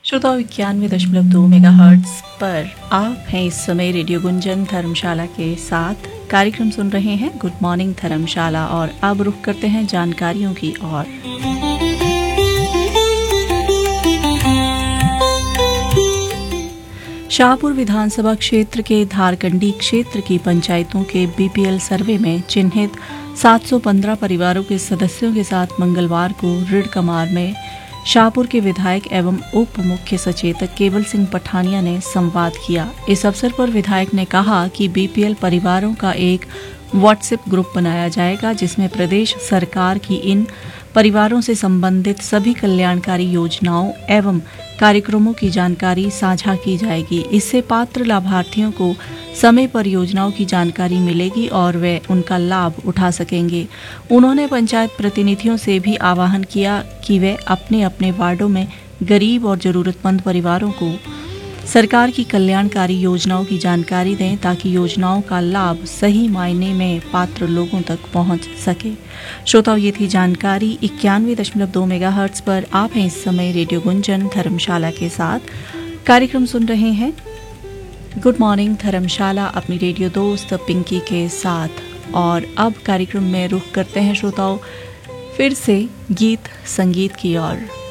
श्रोताओ 91.2 megahertz पर आप हैं इस समय रेडियो गुंजन धर्मशाला के साथ। कार्यक्रम सुन रहे हैं गुड मॉर्निंग धर्मशाला और अब रुख करते हैं जानकारियों की ओर। शाहपुर विधानसभा क्षेत्र के धारकंडी क्षेत्र की पंचायतों के बीपीएल सर्वे में चिन्हित 715 परिवारों के सदस्यों के साथ मंगलवार को रिडकमार में शाहपुर के विधायक एवं उप मुख्य सचेतक केवल सिंह पठानिया ने संवाद किया। इस अवसर पर विधायक ने कहा कि बीपीएल परिवारों का एक व्हाट्सएप ग्रुप बनाया जाएगा जिसमें प्रदेश सरकार की इन परिवारों से संबंधित सभी कल्याणकारी योजनाओं एवं कार्यक्रमों की जानकारी साझा की जाएगी। इससे पात्र लाभार्थियों को समय पर योजनाओं की जानकारी मिलेगी और वे उनका लाभ उठा सकेंगे। उन्होंने पंचायत प्रतिनिधियों से भी आह्वान किया कि वे अपने अपने वार्डों में गरीब और जरूरतमंद परिवारों को सरकार की कल्याणकारी योजनाओं की जानकारी दें ताकि योजनाओं का लाभ सही मायने में पात्र लोगों तक पहुंच सके। श्रोताओं, ये थी जानकारी 91.2 मेगाहर्ट्ज पर आप हैं इस समय रेडियो गुंजन धर्मशाला के साथ। कार्यक्रम सुन रहे हैं गुड मॉर्निंग धर्मशाला अपनी रेडियो दोस्त पिंकी के साथ। और अब कार्यक्रम में रुख करते हैं श्रोताओं फिर से गीत संगीत की ओर।